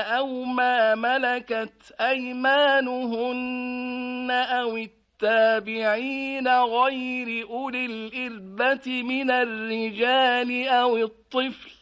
أو ما ملكت أيمانهن أو التابعين غير أولي الإربة من الرجال أو الطفل